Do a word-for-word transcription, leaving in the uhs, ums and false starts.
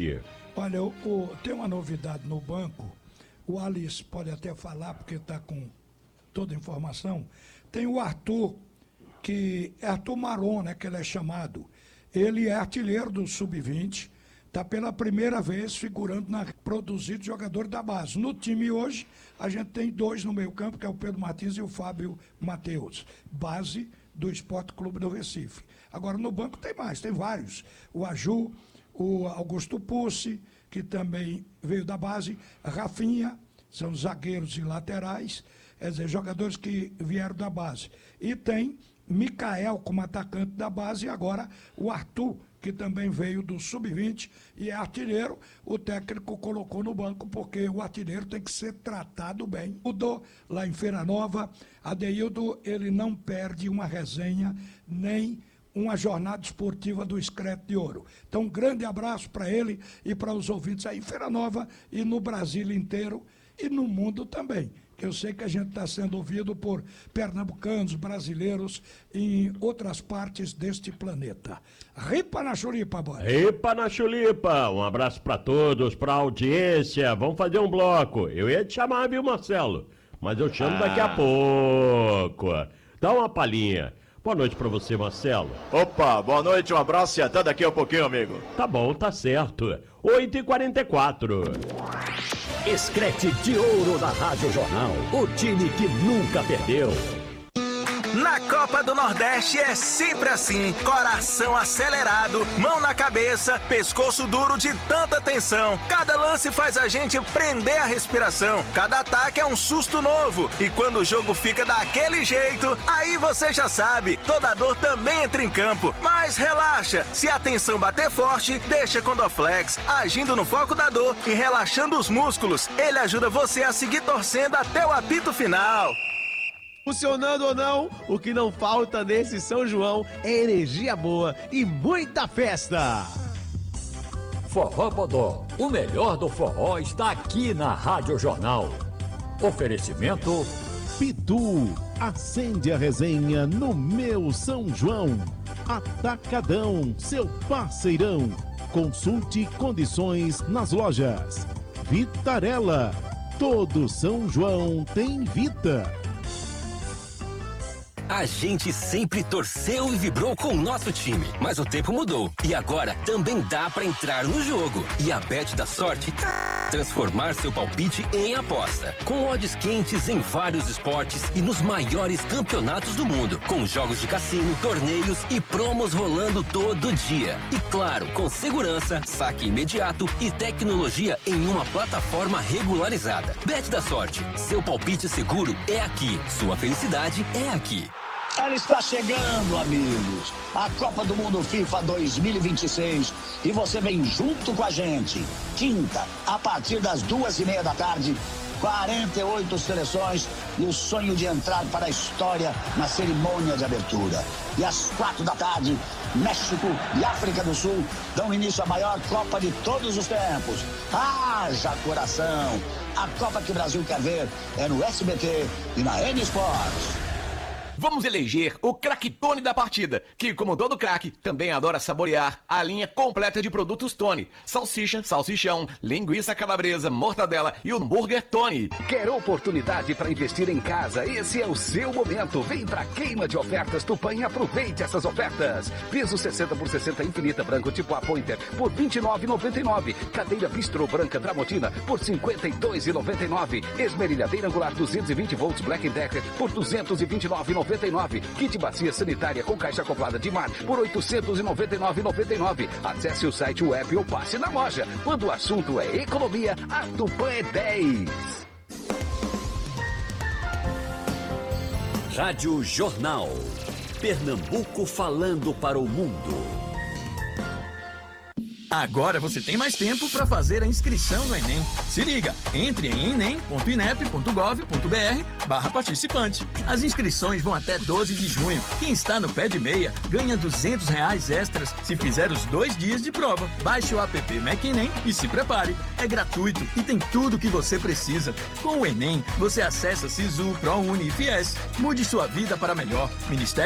dia. Olha, o, o, tem uma novidade no banco, o Alice pode até falar, porque está com toda a informação. Tem o Arthur, que é Arthur Maron, né, que ele é chamado. Ele é artilheiro do sub vinte, está pela primeira vez figurando na produzido jogador da base. No time hoje, a gente tem dois no meio campo, que é o Pedro Martins e o Fábio Matheus, base do Esporte Clube do Recife. Agora, no banco tem mais, tem vários. O Aju, o Augusto Pussi, que também veio da base, a Rafinha, são zagueiros e laterais, quer dizer, jogadores que vieram da base. E tem Micael como atacante da base e agora o Arthur, que também veio do sub vinte e é artilheiro. O técnico colocou no banco porque o artilheiro tem que ser tratado bem. Mudou lá em Feira Nova. Adeildo, ele não perde uma resenha, nem uma jornada esportiva do Excreto de Ouro. Então, um grande abraço para ele e para os ouvintes aí em Feira Nova e no Brasil inteiro e no mundo também. Eu sei que a gente está sendo ouvido por pernambucanos, brasileiros e em outras partes deste planeta. Ripa na chulipa, boy. Ripa na chulipa. Um abraço para todos, para a audiência. Vamos fazer um bloco. Eu ia te chamar, viu, Marcelo? Mas eu chamo ah. daqui a pouco. Dá uma palhinha. Boa noite pra você, Marcelo. Opa, boa noite, um abraço e até daqui a pouquinho, amigo. Tá bom, tá certo. oito e quarenta e quatro. Escrete de Ouro da Rádio Jornal. O time que nunca perdeu. Na Copa do Nordeste é sempre assim, coração acelerado, mão na cabeça, pescoço duro de tanta tensão. Cada lance faz a gente prender a respiração, cada ataque é um susto novo. E quando o jogo fica daquele jeito, aí você já sabe, toda dor também entra em campo. Mas relaxa, se a tensão bater forte, deixa com Dorflex, agindo no foco da dor e relaxando os músculos. Ele ajuda você a seguir torcendo até o apito final. Funcionando ou não, o que não falta nesse São João é energia boa e muita festa. Forró Bodó, o melhor do forró está aqui na Rádio Jornal. Oferecimento Pitu, acende a resenha no meu São João. Atacadão, seu parceirão. Consulte condições nas lojas. Vitarella, todo São João tem Vita. A gente sempre torceu e vibrou com o nosso time, mas o tempo mudou e agora também dá pra entrar no jogo. E a Bet da Sorte transformar seu palpite em aposta, com odds quentes em vários esportes e nos maiores campeonatos do mundo, com jogos de cassino, torneios e promos rolando todo dia. E claro, com segurança, saque imediato e tecnologia em uma plataforma regularizada. Bet da Sorte, seu palpite seguro é aqui, sua felicidade é aqui. Ela está chegando, amigos. A Copa do Mundo FIFA dois mil e vinte e seis. E você vem junto com a gente. Quinta, a partir das duas e meia da tarde, quarenta e oito seleções e o sonho de entrar para a história na cerimônia de abertura. E às quatro da tarde, México e África do Sul dão início à maior Copa de todos os tempos. Haja coração! A Copa que o Brasil quer ver é no S B T e na N Sports. Vamos eleger o craquetone da partida, que como todo craque, também adora saborear a linha completa de produtos Tony. Salsicha, salsichão, linguiça calabresa, mortadela e hambúrguer Tony. Quer oportunidade para investir em casa? Esse é o seu momento. Vem pra queima de ofertas Tupã e aproveite essas ofertas. Piso sessenta por sessenta infinita branco tipo A Pointer por vinte e nove reais e noventa e nove centavos. Cadeira bistrô branca Tramontina por cinquenta e dois reais e noventa e nove centavos. Esmerilhadeira angular duzentos e vinte volts Black Decker por duzentos e vinte e nove reais e noventa e nove centavos. Kit bacia sanitária com caixa acoplada de mar por oitocentos e noventa e nove reais e noventa e nove centavos. Acesse o site web ou passe na loja. Quando o assunto é economia, a Tupã é dez. Rádio Jornal. Pernambuco falando para o mundo. Agora você tem mais tempo para fazer a inscrição no Enem. Se liga, entre em enem ponto inep ponto gov ponto br barra participante. As inscrições vão até doze de junho. Quem está no pé de meia ganha duzentos reais extras se fizer os dois dias de prova. Baixe o app Mac Enem e se prepare. É gratuito e tem tudo o que você precisa. Com o Enem, você acessa Sisu, ProUni e Fies. Mude sua vida para melhor. Ministério